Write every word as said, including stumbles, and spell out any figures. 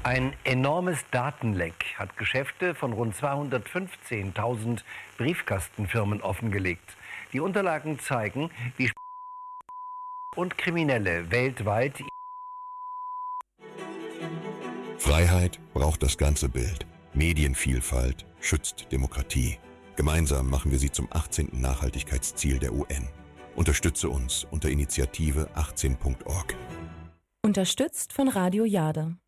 Ein enormes Datenleck hat Geschäfte von rund zweihundertfünfzehntausend Briefkastenfirmen offengelegt. Die Unterlagen zeigen, wie und Kriminelle weltweit. Freiheit braucht das ganze Bild. Medienvielfalt schützt Demokratie. Gemeinsam machen wir sie zum achtzehnten Nachhaltigkeitsziel der U N. Unterstütze uns unter Initiative achtzehn punkt org. Unterstützt von Radio Jade.